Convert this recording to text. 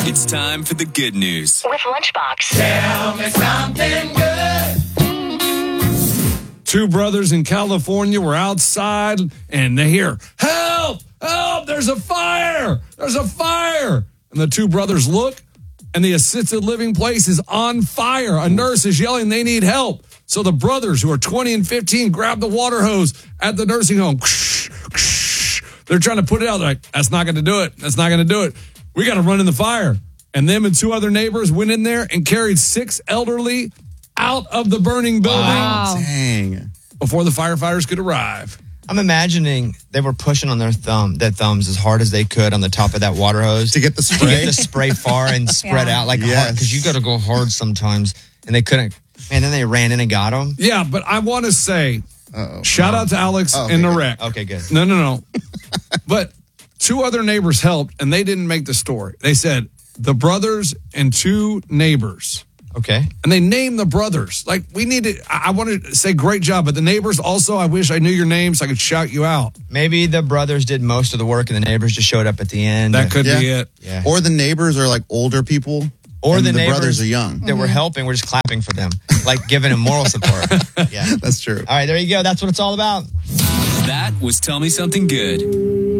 It's time for the good news. With Lunchbox. Tell me something good. Two brothers in California were outside and they hear, help, help, there's a fire, there's a fire. And the two brothers look and the assisted living place is on fire. A nurse is yelling they need help. So the brothers, who are 20 and 15, grab the water hose at the nursing home. They're trying to put it out. They're like, that's not going to do it. That's not going to do it. We got to run in the fire. And them and two other neighbors went in there and carried 6 elderly out of the burning building. Wow. Dang. Before the firefighters could arrive. I'm imagining they were pushing on their thumbs as hard as they could on the top of that water hose To get the to spray. get the spray far and spread out like hard, Yes. because you got to go hard sometimes, and they couldn't. And then they ran in and got them. Yeah, but I want to say, shout out to Alex Oh, okay, in the good. wreck. Okay, good. No. But 2 other neighbors helped, and they didn't make the story. They said the brothers and 2 neighbors. Okay. And they named the brothers. Like, we need to, I want to say great job, but the neighbors also, I wish I knew your name so I could shout you out. Maybe the brothers did most of the work, and the neighbors just showed up at the end. That could be Yeah. it. Yeah. Or the neighbors are like older people. Or and the neighbors brothers are young. that were helping. We're just clapping for them, like giving them moral support. Yeah. That's true. All right, there you go. That's what it's all about. That was Tell Me Something Good.